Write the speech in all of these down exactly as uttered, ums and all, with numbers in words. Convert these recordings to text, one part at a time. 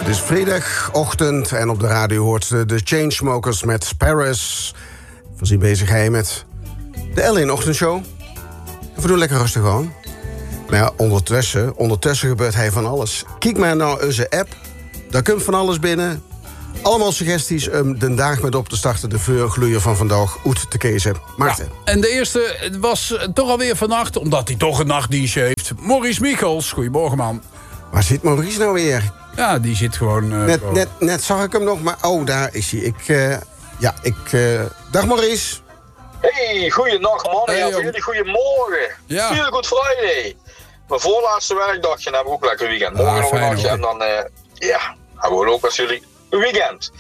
is vrijdagochtend en op de radio hoort de Chainsmokers met Paris. Voorzien bezig hij met de Ellen ochtendshow. We doen lekker rustig gewoon. Maar ja, ondertussen, ondertussen gebeurt hij van alles. Kijk maar naar onze app. Daar komt van alles binnen. Allemaal suggesties om de dag met op te starten. De vuurgloeier van vandaag uit te kiezen. Maarten. Ja, en de eerste was toch alweer vannacht, omdat hij toch een nachtdienst heeft. Maurice Michels. Goedemorgen, man. Waar zit Maurice nou weer? Ja, die zit gewoon... Uh, net, gewoon... net, net zag ik hem nog, maar oh, daar is hij. Ik, uh, ja, ik... Uh... Dag Maurice. Hey, goeienacht man. Hey, ja, voor jullie goedemorgen. Ja. Feel Good Friday. Mijn voorlaatste werkdagje en hebben we ook lekker weekend. Morgen ah, nog een nachtje en dan, uh, ja, hebben we ook als jullie een weekend.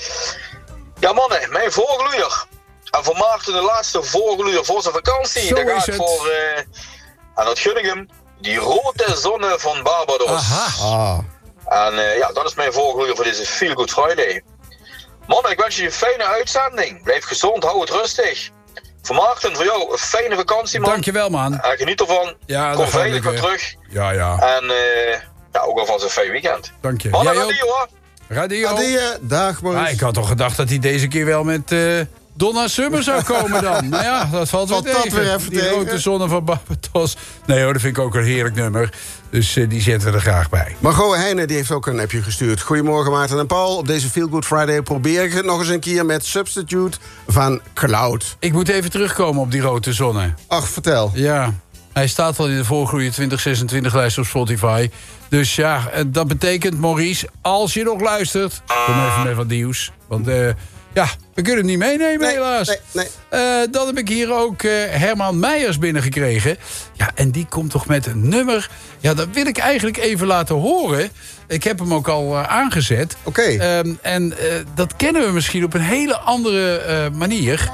Ja mannen, mijn voorgloeier. En voor Maarten de laatste voorgloeier voor zijn vakantie. Zo dat is gaat het. voor, uh, en dat gun ik hem, die rode zonne van Barbados. Aha. Ah. En uh, ja, dat is mijn voorgloeier voor deze Feel Good Friday. Mannen, ik wens je een fijne uitzending. Blijf gezond, hou het rustig. Voor Maarten, voor jou een fijne vakantie, man. Dankjewel, man. En geniet ervan. Ja, Kom veilig weer terug. Ja, ja. En uh, ja, ook alvast een fijn weekend. Dank je. Mannen, Jij ook? radio, hoor. Radio. Adie, dag Maurice. Ah, ik had toch gedacht dat hij deze keer wel met uh, Donna Summer zou komen dan. Nou ja, dat valt wel Valt dat tegen. weer even die tegen? rode zonne van Barbados. Nee hoor, dat vind ik ook een heerlijk nummer. Dus uh, die zetten we er graag bij. Margot Heijnen die heeft ook een appje gestuurd. Goedemorgen Maarten en Paul. Op deze Feel Good Friday probeer ik het nog eens een keer met Substitute van Cloud. Ik moet even terugkomen op die rode zonne. Ach, vertel. Ja, hij staat al in de voorgroeien twintig zesentwintig lijst op Spotify. Dus ja, dat betekent, Maurice, als je nog luistert, kom even met wat nieuws. Want uh, ja, we kunnen het niet meenemen, Nee, helaas. nee, nee. Uh, dan heb ik hier ook uh, Herman Meijers binnengekregen. Ja, en die komt toch met een nummer. Ja, dat wil ik eigenlijk even laten horen. Ik heb hem ook al uh, aangezet. Oké. Okay. Um, en uh, dat kennen we misschien op een hele andere uh, manier.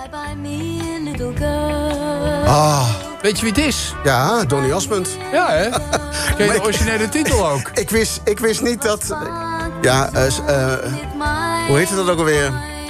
Ah. Weet je wie het is? Ja, Donny Osmond. Ja, hè? Ken je de originele titel ook? Ik wist, ik wist niet dat... Ja, uh, uh, hoe heette dat ook alweer?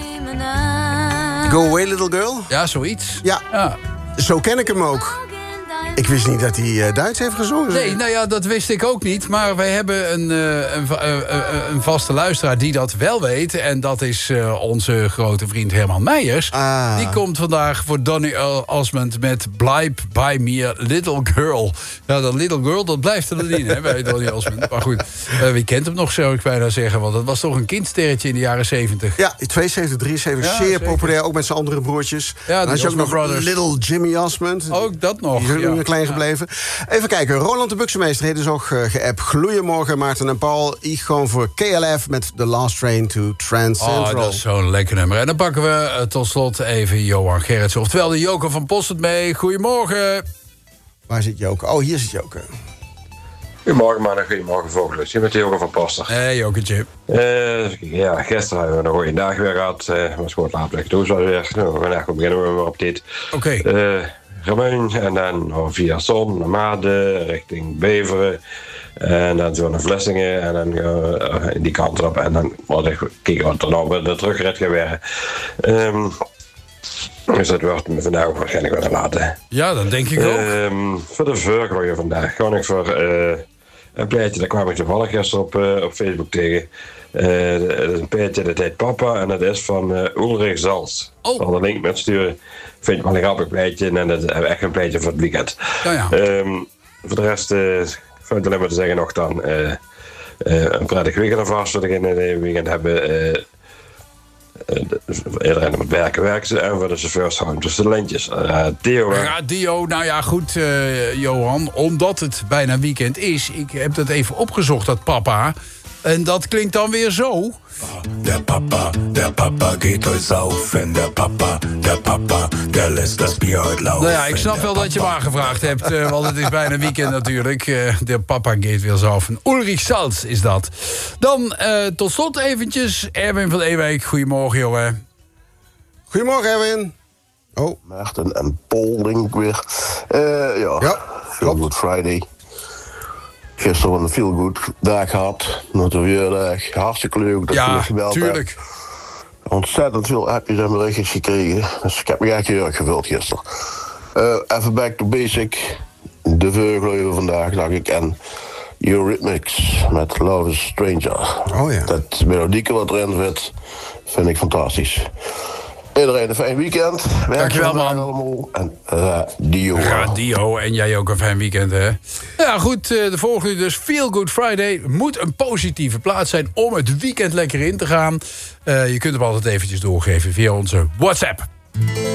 Go Away Little Girl? Ja, zoiets. Ja, ja. Zo ken ik hem ook. Ik wist niet dat hij uh, Duits heeft gezongen. Nee, nou ja, dat wist ik ook niet. Maar wij hebben een, uh, een, uh, een vaste luisteraar die dat wel weet. En dat is uh, onze grote vriend Herman Meijers. Ah. Die komt vandaag voor Donny Osmond met Blijf bij me, Little Girl. Ja, dat Little Girl, dat blijft er niet, hè, bij Donny Osmond. Maar goed, uh, wie kent hem nog, zou ik bijna zeggen. Want dat was toch een kindsterretje in de jaren zeventig. Ja, tweeënzeventig, drieënzeventig, Ja, zeer zeker. populair. Ook met zijn andere broertjes. Ja, dan had je ook nog Brothers. Little Jimmy Osmond. Ook dat nog. Die is ook ja. klein gebleven. Even kijken, Roland de Buksemeester heeft dus ook uh, geappt. Goedemorgen Maarten en Paul. Ik gewoon voor K L F met The Last Train to Trans Central. Oh, dat is zo'n lekker nummer. En dan pakken we uh, tot slot even Johan Gerritsen. Oftewel de Joker van Postert mee. Goedemorgen. Waar zit Joker? Oh, hier zit Joker. Goedemorgen mannen, goedemorgen Vogelus. Je bent de Joker van Poster. Hé, hey, Jokertje. Uh, ja, gisteren hebben we een goede dag weer gehad. Uh, was gewoon laat toe zo weer. Nou, vandaag beginnen we weer op dit. Oké. Okay. Uh, Remuin en dan oh, via Zon naar Maden, richting Beveren. En dan zo naar Vlissingen en dan uh, die kant op. En dan moet ik kijken wat er nou bij de terugrit gaat werken. Um, dus dat wordt me vandaag waarschijnlijk wel te laten. Ja, dat denk ik ook. Um, voor de Vurgloeier vandaag gewoon ik voor uh, een pleitje, daar kwam ik toevallig gisteren op, uh, op Facebook tegen. Uh, dat is een pleitje, dat heet Papa en dat is van uh, Ulrich Zals. Oh. Ik zal de link met sturen. Vind je wel een grappig pleitje en dat is echt een pleitje voor het weekend. Ja, ja. Um, voor de rest uh, vind ik alleen maar te zeggen nog dan uh, uh, een prettig weekend alvast wat ik in het weekend hebben. Uh, Iedereen moet werken, werken ze. En voor de chauffeurs gewoon tussen de lintjes. Uh, Theo. Radio, nou ja, goed, uh, Johan. Omdat het bijna weekend is. Ik heb dat even opgezocht, dat papa. En dat klinkt dan weer zo. Der Papa, der Papa geht euch saufen. Der Papa, der Papa, der lässt das Bier heute laufen. Nou ja, ik snap wel dat je me aangevraagd hebt. Uh, want het is bijna weekend natuurlijk. Uh, de Papa gaat weer saufen. Ulrich Salz is dat. Dan uh, tot slot eventjes Erwin van Ewijk. Goedemorgen, jongen. Goedemorgen, Erwin. Oh. Maarten en Paul, denk ik weer. Uh, ja, ja Feel Good Friday. Gisteren een feel good dag gehad. Natuurlijk, hartstikke leuk dat ja, je me gebeld tuurlijk. hebt. Ontzettend veel appjes en berichtjes gekregen. Dus ik heb me echt heel erg gevuld gisteren. Uh, even back to basic. De Vurgloeier vandaag, dacht ik. En Eurythmics met Love is Stranger. Oh ja. Dat melodieke wat erin zit, vind ik fantastisch. Iedereen een fijn weekend. Dankjewel, man. Allemaal. En radio. Radio. En jij ook een fijn weekend, hè? Ja, goed. De volgende dus. Feel Good Friday moet een positieve plaats zijn om het weekend lekker in te gaan. Uh, je kunt hem altijd eventjes doorgeven via onze WhatsApp.